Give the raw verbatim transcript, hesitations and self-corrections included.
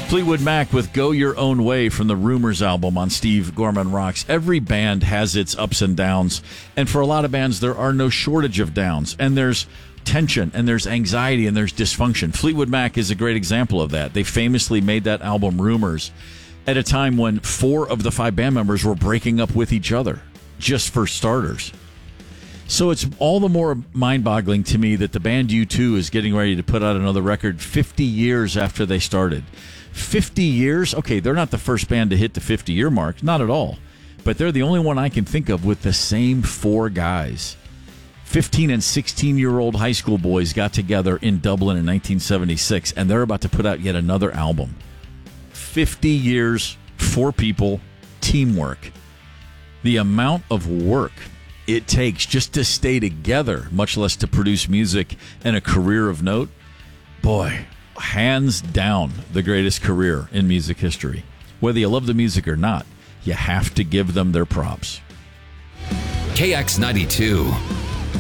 Fleetwood Mac with Go Your Own Way from the Rumors album on Steve Gorman Rocks. Every band has its ups and downs, and for a lot of bands, there are no shortage of downs, and there's tension, and there's anxiety, and there's dysfunction. Fleetwood Mac is a great example of that. They famously made that album Rumors at a time when four of the five band members were breaking up with each other, just for starters. So it's all the more mind-boggling to me that the band U two is getting ready to put out another record fifty years after they started. fifty years? Okay, they're not the first band to hit the fifty-year mark, not at all. But they're the only one I can think of with the same four guys. fifteen and sixteen-year-old high school boys got together in Dublin in nineteen seventy-six, and they're about to put out yet another album. fifty years, four people, teamwork. The amount of work it takes just to stay together, much less to produce music and a career of note, boy, hands down the greatest career in music history. Whether you love the music or not, you have to give them their props. K X ninety-two.